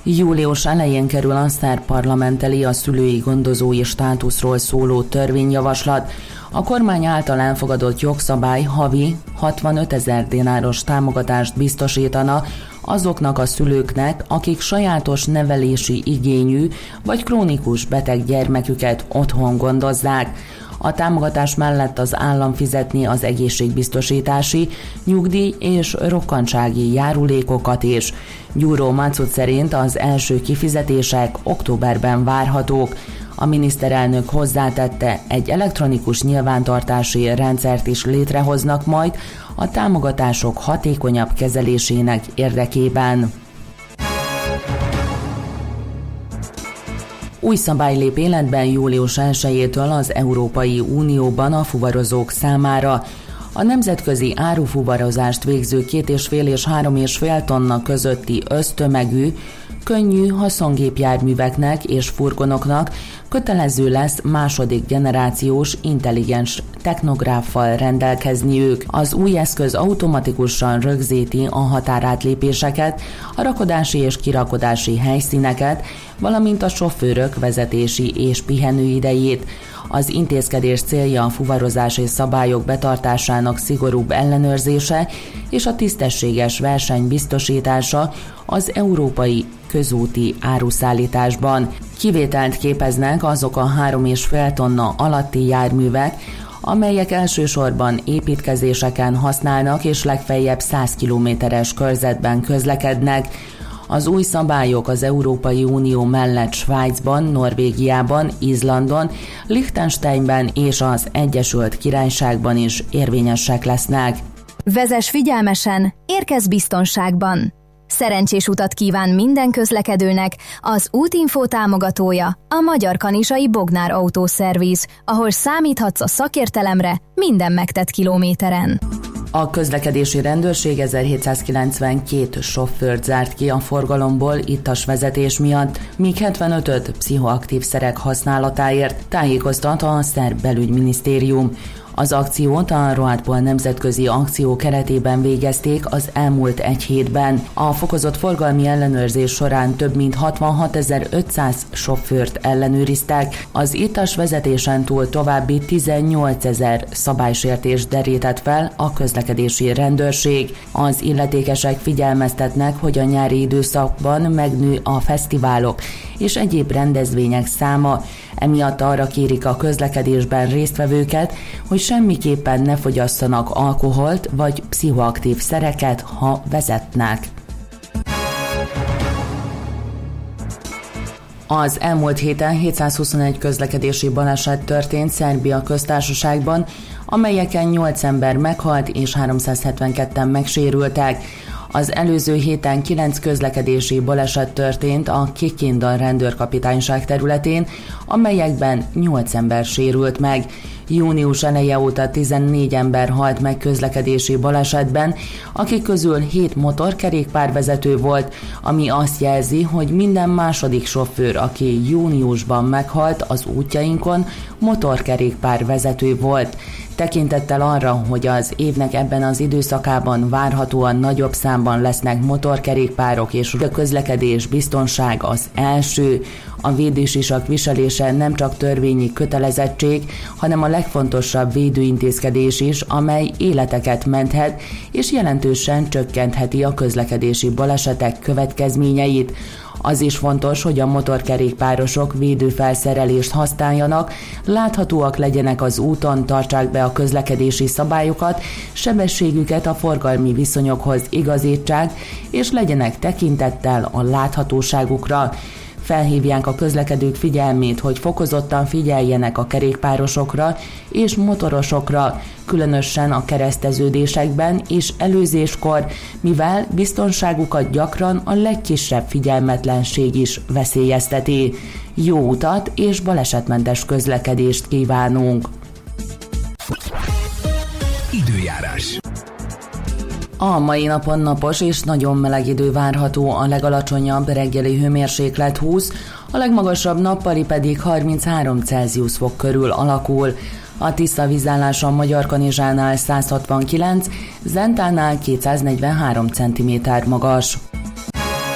Július elején kerül a SZER parlament elé a szülői gondozói státuszról szóló törvényjavaslat. A kormány által elfogadott jogszabály havi 65 000 dináros támogatást biztosítana azoknak a szülőknek, akik sajátos nevelési igényű vagy krónikus beteg gyermeküket otthon gondozzák. A támogatás mellett az állam fizetni az egészségbiztosítási, nyugdíj és rokkantsági járulékokat is. Gyuró Macut szerint az első kifizetések októberben várhatók. A miniszterelnök hozzátette, egy elektronikus nyilvántartási rendszert is létrehoznak majd a támogatások hatékonyabb kezelésének érdekében. Új szabály lép életben július 1-től az Európai Unióban a fuvarozók számára. A nemzetközi árufuvarozást végző 2,5 és 3,5 tonna közötti össztömegű, könnyű haszongépjárműveknek és furgonoknak kötelező lesz második generációs intelligens technográffal rendelkezniük. Az új eszköz automatikusan rögzíti a határátlépéseket, a rakodási és kirakodási helyszíneket, valamint a sofőrök vezetési és pihenőidejét. Az intézkedés célja a fuvarozási szabályok betartásának szigorúbb ellenőrzése és a tisztességes verseny biztosítása az európai közúti áruszállításban. Kivételt képeznek azok a 3,5 tonna alatti járművek, amelyek elsősorban építkezéseken használnak és legfeljebb 100 kilométeres körzetben közlekednek. Az új szabályok az Európai Unió mellett Svájcban, Norvégiában, Izlandon, Liechtensteinben és az Egyesült Királyságban is érvényesek lesznek. Vezess figyelmesen, érkezz biztonságban! Szerencsés utat kíván minden közlekedőnek az Útinfo támogatója, a Magyar Kanizsai Bognár Autószerviz, ahol számíthatsz a szakértelemre minden megtett kilométeren. A közlekedési rendőrség 1792 sofőrt zárt ki a forgalomból ittas vezetés miatt, míg 75-öt pszichoaktív szerek használatáért, tájékoztat a SZER belügyminisztérium. Az akciót a Roadpol nemzetközi akció keretében végezték az elmúlt egy hétben. A fokozott forgalmi ellenőrzés során több mint 66 500 sofőrt ellenőriztek. Az ittas vezetésen túl további 18 000 szabálysértést derített fel a közlekedési rendőrség. Az illetékesek figyelmeztetnek, hogy a nyári időszakban megnő a fesztiválok és egyéb rendezvények száma. Emiatt arra kérik a közlekedésben résztvevőket, hogy semmiképpen ne fogyasszanak alkoholt vagy pszichoaktív szereket, ha vezetnek. Az elmúlt héten 721 közlekedési baleset történt Szerbia köztársaságban, amelyeken 8 ember meghalt és 372-en megsérültek. Az előző héten 9 közlekedési baleset történt a Kikinda rendőrkapitányság területén, amelyekben 8 ember sérült meg. Június eleje óta 14 ember halt meg közlekedési balesetben, akik közül 7 motorkerékpárvezető volt, ami azt jelzi, hogy minden második sofőr, aki júniusban meghalt az útjainkon, motorkerékpárvezető volt. Tekintettel arra, hogy az évnek ebben az időszakában várhatóan nagyobb számban lesznek motorkerékpárok és a közlekedés biztonság az első, a védősisak viselése nem csak törvényi kötelezettség, hanem a legfontosabb védőintézkedés is, amely életeket menthet és jelentősen csökkentheti a közlekedési balesetek következményeit. Az is fontos, hogy a motorkerékpárosok védőfelszerelést használjanak, láthatóak legyenek az úton, tartsák be a közlekedési szabályokat, sebességüket a forgalmi viszonyokhoz igazítsák, és legyenek tekintettel a láthatóságukra. Felhívják a közlekedők figyelmét, hogy fokozottan figyeljenek a kerékpárosokra és motorosokra, különösen a kereszteződésekben és előzéskor, mivel biztonságukat gyakran a legkisebb figyelmetlenség is veszélyezteti. Jó utat és balesetmentes közlekedést kívánunk! Időjárás. A mai napon napos és nagyon meleg idő várható, a legalacsonyabb reggeli hőmérséklet 20, a legmagasabb nappali pedig 33 Celsius fok körül alakul. A tiszta vízállás a Magyarkanizsánál 169, Zentánál 243 cm magas.